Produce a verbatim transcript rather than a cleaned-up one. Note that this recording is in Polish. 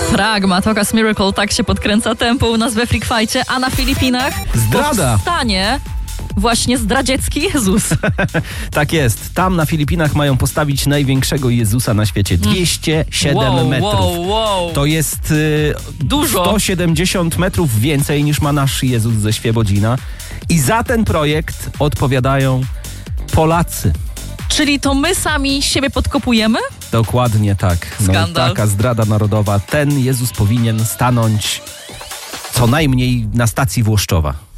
Fragma, Tokas Miracle, tak się podkręca tempo u nas we Freak Fight'cie, a na Filipinach Zdrada. powstanie właśnie zdradziecki Jezus. Tak jest. Tam na Filipinach mają postawić największego Jezusa na świecie. dwieście siedem wow, metrów. Wow, wow. To jest y, dużo. sto siedemdziesiąt metrów więcej niż ma nasz Jezus ze Świebodzina. I za ten projekt odpowiadają Polacy. Czyli to my sami siebie podkopujemy? Dokładnie tak. No, Skandal. taka zdrada narodowa. Ten Jezus powinien stanąć co najmniej na stacji Włoszczowa.